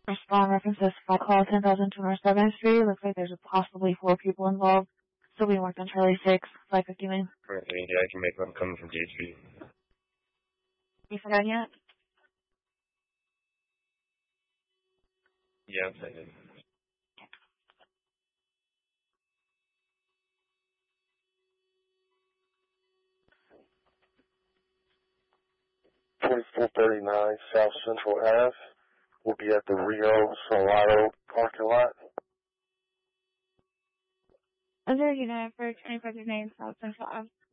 Respond references by call 10,207th Street. Looks like there's possibly 4 people involved. Still being worked on Charlie 6, 559. Alright, yeah, I can make one coming from DHP. You forgot yet? Yeah, I'm saying. $2439 South Central Ave. We'll be at the Rio Salado parking lot. 029 for 25 South Central Ave.